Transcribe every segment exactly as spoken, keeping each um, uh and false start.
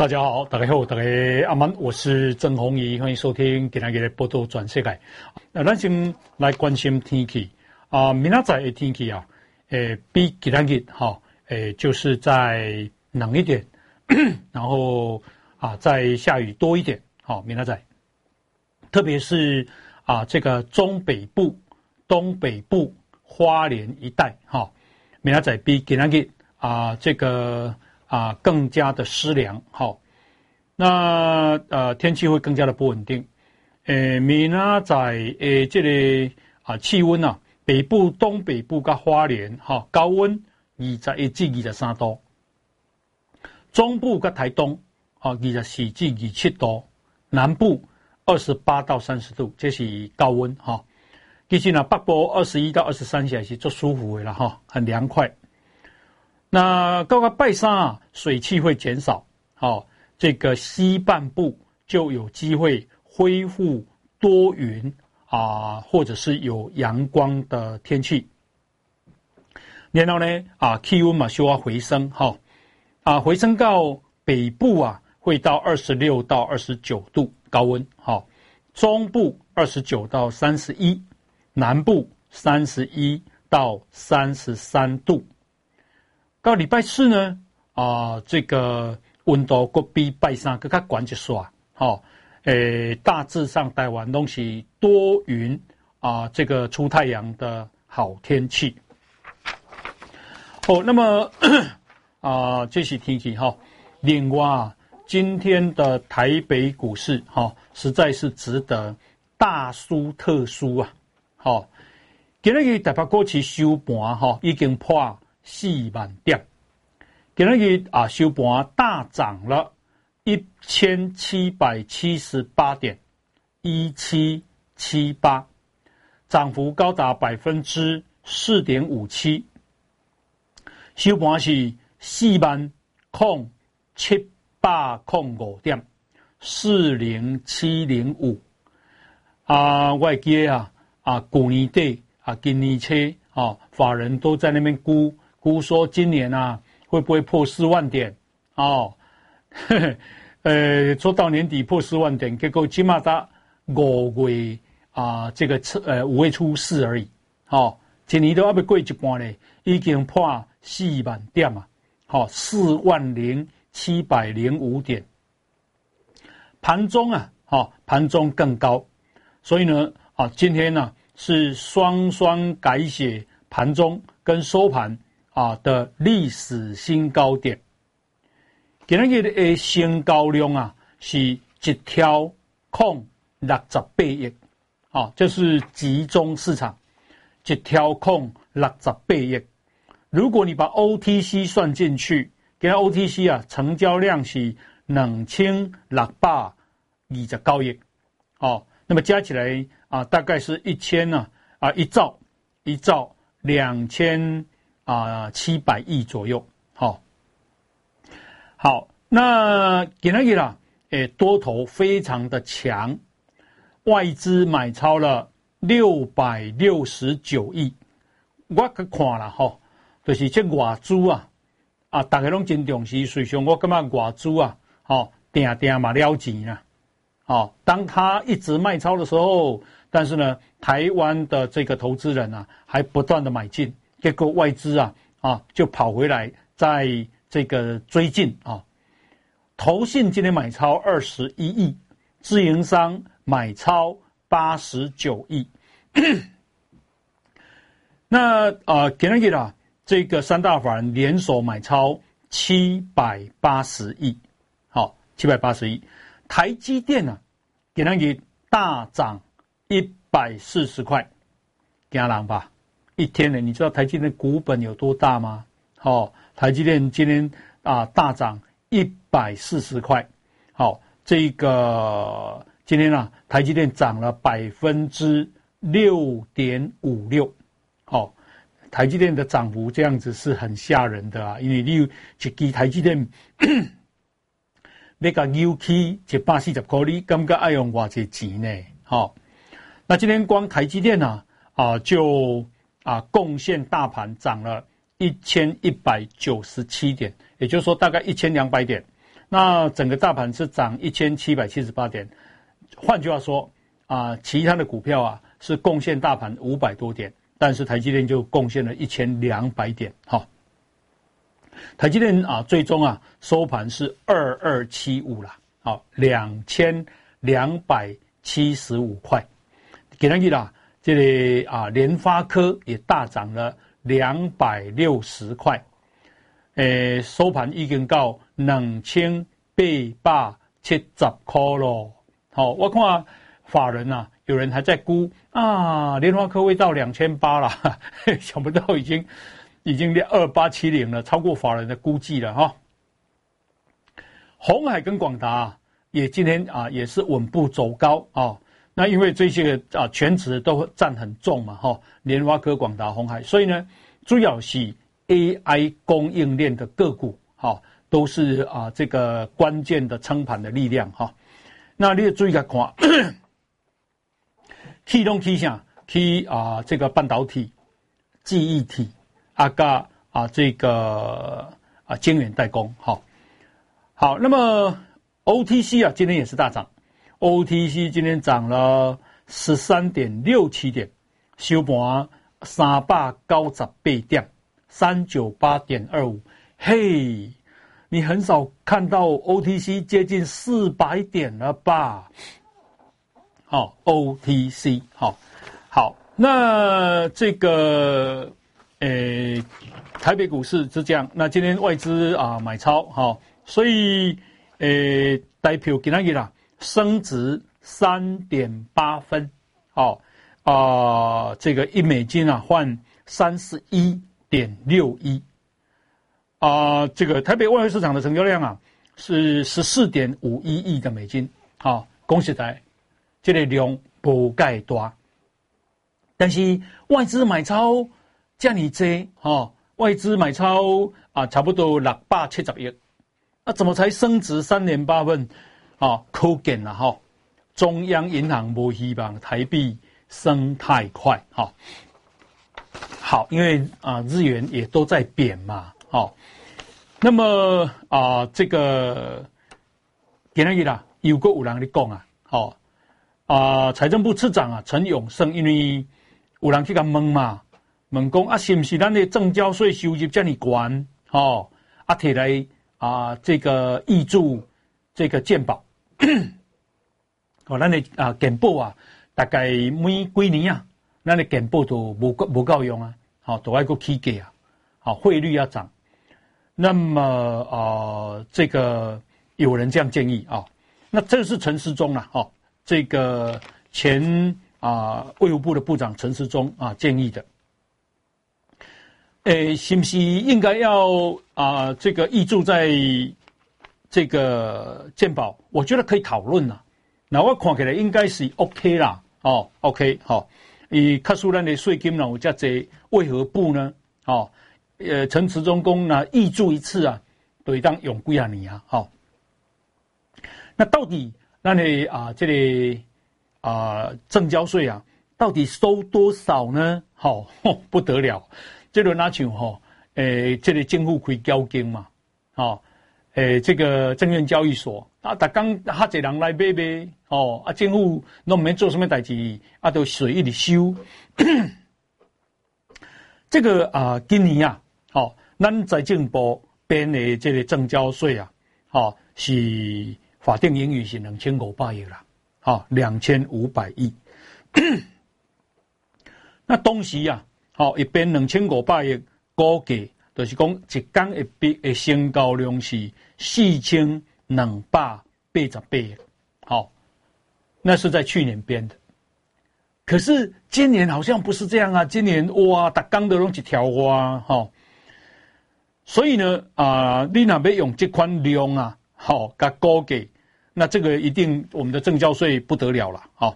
大家好，大家好，大家阿曼，我是郑弘仪，欢迎收听今天的报道转世界。那咱先来关心天气啊，明仔载的天气啊，诶，比今天日哈，诶，就是在冷一点，然后啊，再下雨多一点，好，明仔载，特别是啊，这个中北部、东北部、花莲一带，哈，明仔载比今天日啊，这个。啊，更加的湿凉，好，那呃天气会更加的不稳定。诶，明仔载诶这个啊气温啊，北部、东北部跟花莲哈高温二十一至二十三度，中部跟台东啊二十四至二十七度，南部二十八到三十度，这是高温哈。其实呢，北部二十一到二十三是是最舒服的了哈，很凉快。那到了拜三啊，水汽会减少，好、哦，这个西半部就有机会恢复多云啊，或者是有阳光的天气。然后呢，啊，气温嘛就要回升，哈、哦，啊，回升到北部啊，会到二十六到二十九度高温，好、哦，中部二十九到三十一，南部三十一到三十三度。到礼拜四呢，啊、呃，这个温度各比拜三更加悬一刷，好、哦，诶，大致上台湾都是多云啊、呃，这个出太阳的好天气。哦，那么啊、呃，这是天气哈。另外啊，今天的台北股市哈、哦，实在是值得大书特书啊。好、哦，今日台北股市收盘哈、哦，已经破四万点，今日啊收盘大涨了一千七百七十八点，一七七八，涨幅高达百分之四点五七。收盘是四万空七百空五点，四零七零五。啊，我记得啊啊，去年底啊，今年初啊，法人都在那边估。估说今年啊会不会破四万点哦？呵呵呃，说到年底破四万点，结果起码在五月啊，这个呃五月初四而已。哦，今年都还没过一半呢，已经破四万点啊！好、哦，四万零七百零五点。盘中啊，好、哦，盘中更高，所以呢，啊，今天呢、啊、是双双改写盘中跟收盘。啊的历史新高点，今日的成交量啊是一条空六十八亿，啊，这是集中市场，一条空六十八亿。如果你把 O T C 算进去，今日 O T C 啊成交量是两千六百二十九亿，哦，那么加起来啊大概是一千呢啊一兆一兆两千。啊，七百亿左右，好，好，那今天啦，诶，多头非常的强，外资买超了六百六十九亿，我去看了哈，就是这外资啊，啊，大家拢真重视，所以说我感觉外资啊，好，定定嘛了钱啊，好，当他一直卖超的时候，但是呢，台湾的这个投资人啊，还不断的买进。结果外资啊啊就跑回来，在这个追进啊，投信今天买超二十一亿，自营商买超八十九亿。那啊，今日啦，这个三大法人联手买超七百八十亿，好，七百八十亿。台积电啊，今日大涨一百四十块，惊人吧？一天呢，你知道台积电股本有多大吗？好、哦，台积电今天啊大涨一百四十块。好、哦，这个今天啊，台积电涨了百分之六点五六。好，台积电的涨幅这样子是很吓人的啊，因为你有一支台积电要甲扭起一百四十块，你感觉要用偌济钱呢？好、哦，那今天光台积电啊啊就。啊，贡献大盘涨了一千一百九十七点，也就是说大概一千两百点。 那整个大盘是涨一千七百七十八点，换句话说啊，其他的股票啊是贡献大盘五百多点，但是台积电就贡献了一千两百点。好，台积电啊，最终啊收盘是二二七五啦，好，两千两百七十五块。今天啦，这里啊联发科也大涨了两百六十块，诶，收盘已经到两千八百七十块咯。好，我看法人啊，有人还在估啊，联发科会到两千八啦，想不到已经已经二八七零了，超过法人的估计了哈。鸿海跟广达也今天啊也是稳步走高啊。那因为这些啊全值都占很重嘛哈，联发科、广达、鸿海，所以呢，主要是 A I 供应链的个股哈，都是啊这个关键的撑盘的力量哈。那你要注意看，启动起啥？起啊这个半导体、记忆体、啊个啊这个啊晶圆代工哈。好，那么 O T C 啊今天也是大涨。O T C 今天涨了十三点六七点，收盘三百九十八点，三九八点二五。嘿，你很少看到 O T C 接近四百点了吧？好 ，O T C 好，好，那这个呃，台北股市是这样。那今天外资啊买超，好，所以呃，代表今天啦。升值三点八分，好、哦、啊、呃，这个一美金啊换三十一点六一啊，这个台北外汇市场的成交量啊是十四点五一亿的美金，好、哦，恭喜台，这个量不盖大，但是外资买超这么多，哦，外资买超啊差不多六百七十亿，那怎么才升值三点八分？啊，可见了哈，中央银行不希望台币升太快哈。好，因为啊日元也都在贬嘛，好，那么啊这个今天啦，有个有人在讲啊，好啊财政部次长啊陈永胜，因为有人去甲问嘛，问讲啊是不是咱的证交税收入这么高，哦啊摕来啊这个挹注这个健保。哦，咱的啊健保啊，大概每几年啊，咱的健保都无够无够用啊，好、哦，都要个起价啊，好、哦，汇率要涨。那么啊、呃，这个有人这样建议啊、哦，那这是陈时中啦，哦，这个前啊卫福部的部长陈时中啊建议的。诶，是不是应该要啊、呃、这个挹注在？这个健保，我觉得可以讨论啦。那我看起来应该是 OK 啦，哦 ，OK， 好、哦。以看出咱的税金呢，有这些为何不呢？哦，呃，陈时中公呢挹注一次啊，对当用几啊年啊，好、哦。那到底咱的啊这个啊证交税啊，到底收多少呢？好、哦，不得了，这个哪像吼，诶，这个政府开交金嘛，哦。诶，这个证券交易所啊，逐工哈侪人来买卖，哦，啊，政府拢唔免做什么代志，啊，都随意的收。这个啊，今年啊，哦，咱财政部编的这个证交税啊，哦，是法定盈余是两千五百亿啦，哦，两千五百亿。那当时啊，哦，一编两千五百亿，估计。就是讲一天会比的成交量是四千两百八十八亿，好，那是在去年编的。可是今年好像不是这样啊，今年哇，逐天都拢一条哇，哈。所以呢，啊、呃，你若要用这款量啊，好，甲估计，那这个一定我们的证交税不得了了，好。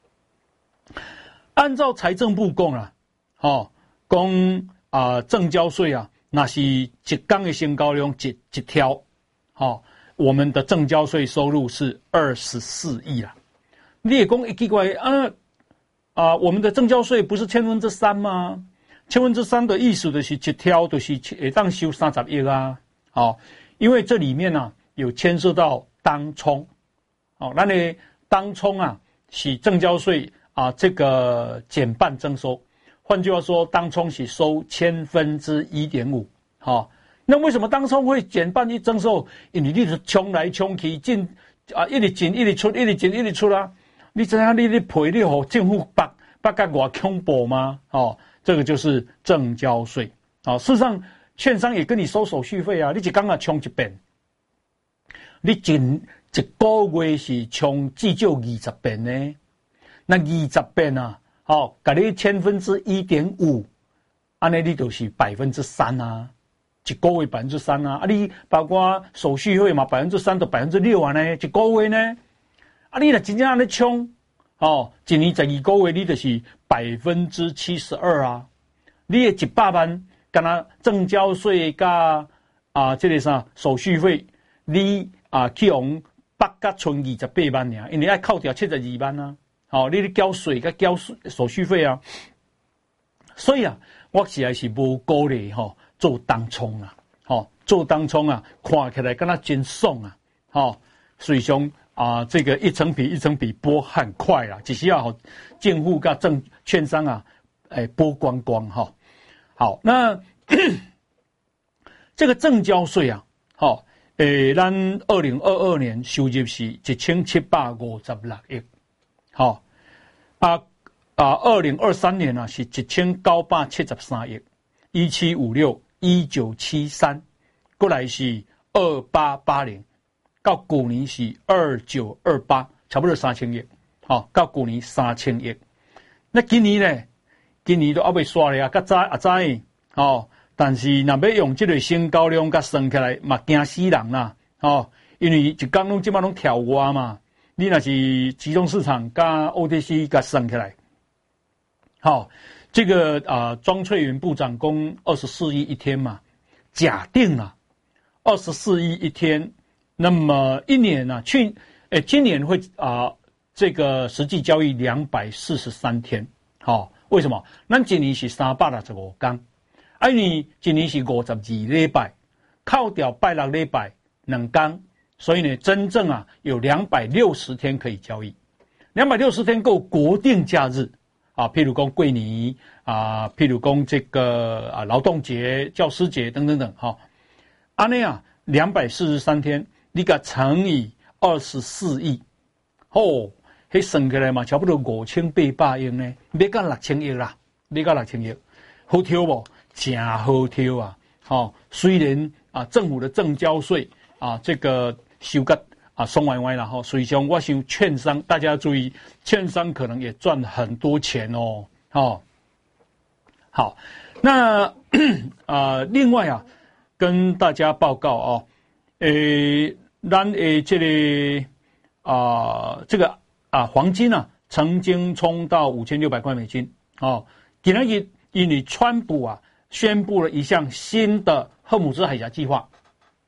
按照财政部讲啊，好，讲啊证交税啊。那是一天的成交量一一条，好、哦，我们的证交税收入是二十四亿啦。你也讲一奇怪啊啊，我们的证交税不是千分之三吗？千分之三的意思就是一条就是会当收三十亿啊，好、哦，因为这里面呢、啊、 有牵涉到当冲，哦，那你当冲啊是证交税啊这个减半征收，换句话说，当冲是收千分之一点五，好，那为什么当冲会减半一征收？因为你是冲来冲去进啊，一直进一直出，一直进一直出啦、啊，你知影你你赔你给政府八八个外恐怖吗？哦，这个就是证交税啊、哦。事实上，券商也跟你收手续费啊，你一刚啊冲一遍。你一一个月是冲至少二十遍呢，那二十遍啊，哦，给你千分之一点五，安尼你就是百分之三啊，一个月百分之三啊，啊你包括手续费嘛，百分之三到百分之六啊呢，一个月呢，啊你若真正安尼冲，哦，一年十二个月你就是百分之七十二啊，你的一百万，干那证交税加啊这个啥手续费，你。啊，去用八甲剩二十八万尔，因为要扣掉七十二万啊。好、哦，你咧交税甲交手续费啊。所以啊，我实在是无鼓励吼做当冲啊，吼、哦、做当冲啊，看起来敢若真爽啊，吼、哦，水上啊，这个一层皮一层皮剥很快啦，只需要吼政府甲证券商啊，诶剥光光哈、哦。好，那这个证交税啊，好、哦。诶，咱二零二二年收入是一千七百五十六亿，好、哦，啊啊，二零二三年啊是一千九百七十三亿，一七五六、一九七三，过来是二八八零，到去年是二九二八，差不多三千亿，好、哦，到去年三千亿。那今年呢？今年都还未刷咧啊，较早啊早哦。但是，若要用这个成交量甲算起来，嘛惊死人啦！哦，因为一天拢即摆拢跳外嘛，你若是集中市场甲 O T C 甲算起来，好、哦，这个啊、呃，庄翠云部长讲二十四亿一天嘛，假定啊，二十四亿一天，那么一年呢、啊，去诶，今年会啊、呃，这个实际交易两百四十三天，好、哦，为什么？咱今年是三百六十五天。啊，你今年是五十二礼拜，扣掉拜六礼拜两天，所以呢，真正啊有两百六十天可以交易，两百六十天够国定假日啊，譬如讲过年啊，譬如讲这个啊劳动节、教师节等等等，哈，安尼啊两百四十三天，你甲乘以二十四亿，哦，迄算起来嘛，差不多五千八百亿呢，别讲六千亿啦，你讲六千亿，好挑不？真好挑啊！哦，虽然啊，政府的证交税啊，这个收个啊松歪歪了哈。所以讲，我想券商大家要注意，券商可能也赚很多钱哦。哦，好，那啊、呃，另外啊，跟大家报告哦，诶，咱诶这里啊，这个啊黄金啊，曾经冲到五千六百块美金哦。今天因因为川普啊。宣布了一项新的赫姆兹海峡计划，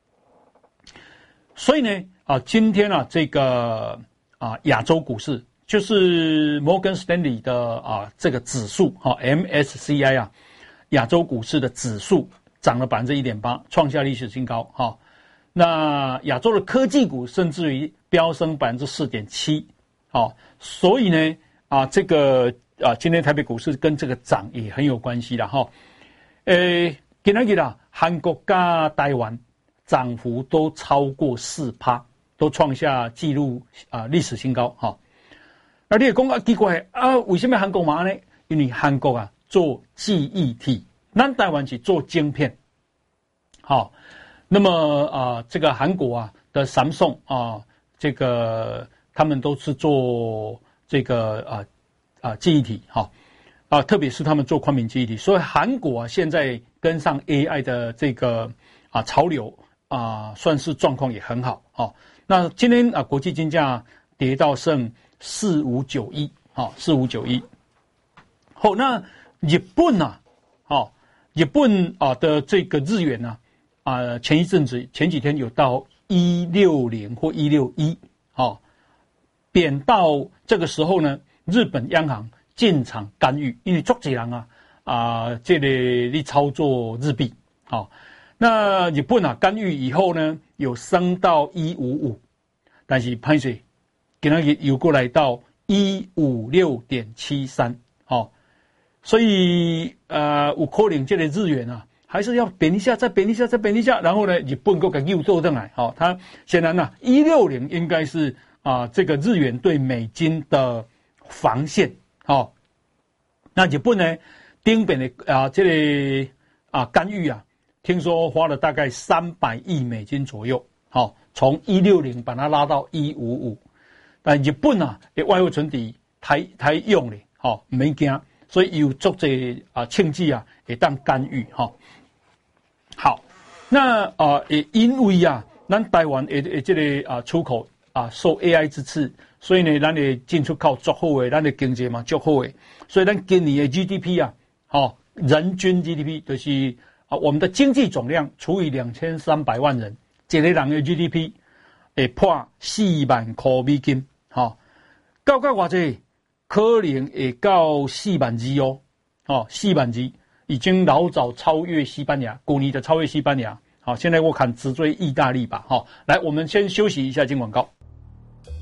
所以呢，啊，今天啊，这个啊亚洲股市就是摩根斯丹利的啊这个指数哈、啊、M S C I 啊，亚洲股市的指数涨了百分之一点八，创下历史新高哈、啊。那亚洲的科技股甚至于飙升百分之四点七，好，所以呢，啊这个啊今天台北股市跟这个涨也很有关系的哈。诶，今仔日啦，韩国加台湾涨幅都超过四趴，都创下纪录啊历史新高哈。那你也讲啊奇怪啊，为什么韩国嘛呢？因为韩国啊做记忆体，咱台湾是做晶片。好，那么啊这个韩国啊的Samsung啊，这个他们都是做这个啊啊记忆体哈。啊，特别是他们做宽屏记忆体，所以韩国啊现在跟上 A I 的这个啊潮流啊，算是状况也很好哦。那今天啊国际金价跌到剩四五九一，啊四五九一。好，那日本啊，哦日本啊的这个日元呢啊前一阵子前几天有到一六零或一六一，哦贬到这个时候呢，日本央行进场干预，因为足多人啊啊，这里你操作日币，好、哦，那日本啊干预以后呢， 有升到一五五，但是歹势，今仔日又过来到一五六点七三，哦，所以呃，有可能这个日元啊，还是要贬一下，再贬一下，再贬一下，然后呢，日本又给又做上来，好、哦，它显然呢，一六零应该是啊、呃，这个日元对美金的防线，好、哦，那日本呢，顶边的啊、呃，这个啊干预啊。听说花了大概三百亿美金左右，好、哦，从一六零把它拉到一五五，但日本啊，的外汇存底台台用咧，好、哦，没惊，所以有足这啊庆忌啊，会当干预哈、哦。好，那啊也因为啊，咱台湾的的这个啊出口啊受 A I 之赐，所以呢，咱的进出口足好诶，咱的经济嘛足好诶，所以咱今年的 G D P 啊，好、哦，人均 G D P 就是。啊，我们的经济总量除以两千三百万人，一个人的 G D P 会破四万块美金，哈，到到偌济可能会到四万二哦，哦，四万二已经老早超越西班牙，去年的超越西班牙，好，现在我看直追意大利吧，哈，来，我们先休息一下，进广告。